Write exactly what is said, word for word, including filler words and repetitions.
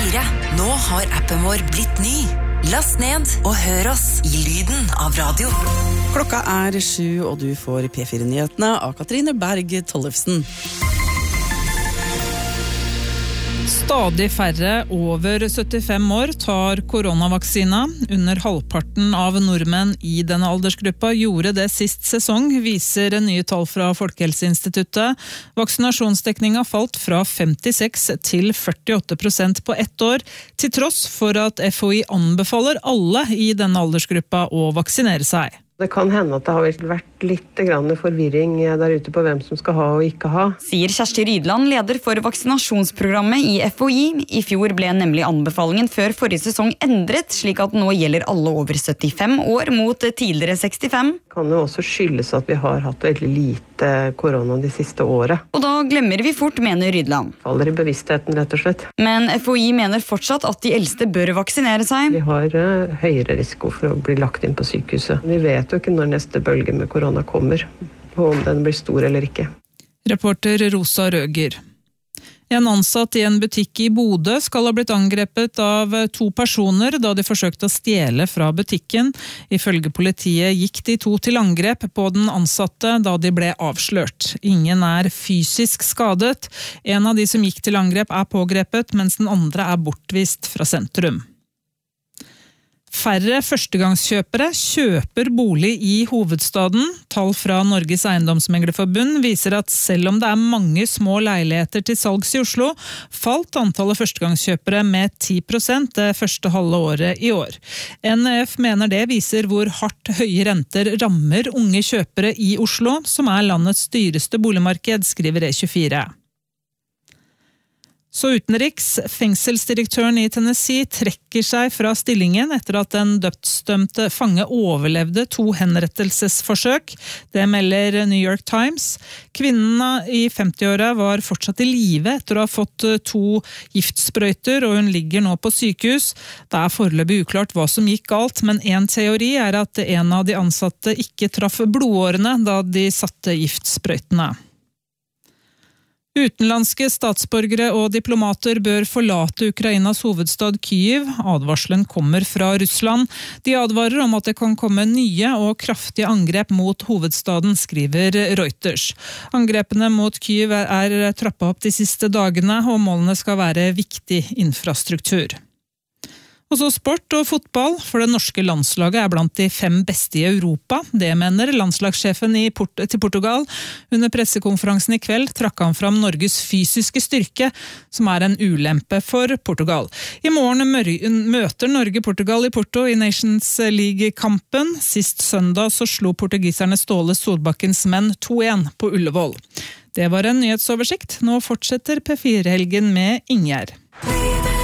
fire. Nå har appen vår blitt ny. Last ned og hør oss i lyden av radio. Klokka er sju, og du får P fire-nyhetene av Katrine Berg Tollefsen. Stadig færre over syttifem år tar koronavaksina. Under halvparten av nordmenn i denne aldersgruppa gjorde det sist sesong, viser nye tall fra Folkehelseinstituttet. Vaksinasjonsdekninga falt fra femtiseks til førtiåtte prosent på ett år, til tross for at F H I anbefaler alle i denne aldersgruppa å vaksinere seg. Det kan hende at det har vært litt grann forvirring der ute på hvem som skal ha og ikke ha. Sier Kjersti Rydland, leder for vaksinasjonsprogrammet i F H I. I fjor ble nemlig anbefalingen før forrige sesong endret, slik at nå gjelder alle over syttifem år mot tidligere sekstifem. Det kan jo også skyldes at vi har hatt veldig lite korona de siste året. Og da glemmer vi fort, mener Rydland. Faller i bevisstheten, rett og slett. Men F H I mener fortsatt at de eldste bør vaksinere seg. Vi har uh, høyere risiko for å bli lagt inn på sykehuset. Vi vet jo ikke når neste bølge med korona kommer, og om den blir stor eller ikke. Reporter Rosa Røger. En ansatt i en butikk i Bodø skal ha blitt angrepet av to personer da de forsøkte å stjele fra butikken. Ifølge politiet gikk de to til angrep på den ansatte da de ble avslørt. Ingen er fysisk skadet. En av de som gikk til angrep er pågrepet, mens den andre er bortvist fra sentrum. Færre førstegangskjøpere kjøper bolig i hovedstaden. Tall fra Norges Eiendomsmeglerforbund viser at selv om det er mange små leiligheter til salgs i Oslo, falt antallet førstegangskjøpere med ti prosent det første halve året i år. N E F mener det viser hvor hardt høye renter rammer unge kjøpere i Oslo, som er landets dyreste boligmarked, skriver E tjuefire. Så utenriks, fengselsdirektøren i Tennessee trekker seg fra stillingen etter at en dødsdømte fange overlevde to henrettelsesforsøk. Det melder New York Times. Kvinnen i femtiåra var fortsatt i live etter å ha fått to giftsprøyter, og hun ligger nå på sykehus. Det er foreløpig uklart hva som gikk galt, men en teori er at en av de ansatte ikke traff blodårene da de satte giftsprøytene. Utenlandske statsborgere og diplomater bør forlate Ukrainas hovedstad Kyiv. Advarselen kommer fra Russland. De advarer om at det kan komme nye og kraftige angrep mot hovedstaden, skriver Reuters. Angrepene mot Kyiv er trappet opp de siste dagene, og målene skal være viktig infrastruktur. Og så sport og fotball, for det norske landslaget er blant de fem beste i Europa. Det mener landslagssjefen i Port- til Portugal. Under pressekonferansen i kveld trakk han fram Norges fysiske styrke, som er en ulempe for Portugal. I morgen møter Norge Portugal i Porto i Nations League-kampen. Sist søndag så slo portugiserne Ståle Solbakkens menn to én på Ullevål. Det var en nyhetsoversikt. Nå fortsetter P fire-helgen med Ingjerd.